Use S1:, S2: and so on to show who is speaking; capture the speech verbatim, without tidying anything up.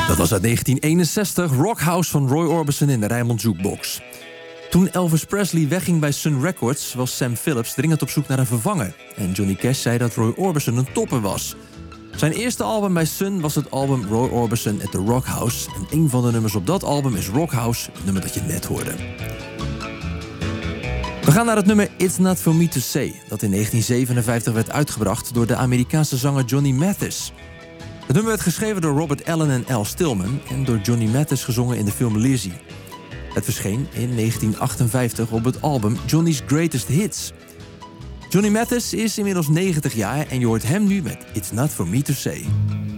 S1: Dat was uit negentien eenenzestig, Rockhouse van Roy Orbison in de Rijnmond Jukebox. Toen Elvis Presley wegging bij Sun Records was Sam Phillips dringend op zoek naar een vervanger. En Johnny Cash zei dat Roy Orbison een topper was. Zijn eerste album bij Sun was het album Roy Orbison at the Rockhouse. En een van de nummers op dat album is Rockhouse, het nummer dat je net hoorde. We gaan naar het nummer It's Not For Me To Say, dat in negentien zevenenvijftig werd uitgebracht door de Amerikaanse zanger Johnny Mathis. Het nummer werd geschreven door Robert Allen en Al Stillman en door Johnny Mathis gezongen in de film Lizzie. Het verscheen in negentien achtenvijftig op het album Johnny's Greatest Hits. Johnny Mathis is inmiddels negentig jaar en je hoort hem nu met It's Not For Me To Say.